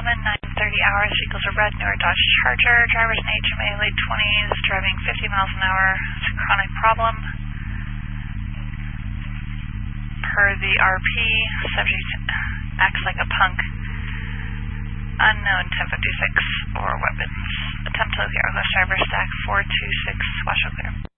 9:30 hours, vehicles are red, newer Dodge Charger, driver's in HMA, late 20s, driving 50 miles an hour, it's a chronic problem. Per the RP, subject acts like a punk. Unknown 1056 or weapons. Attempt to locate Argos driver, stack 426, Washoe clear.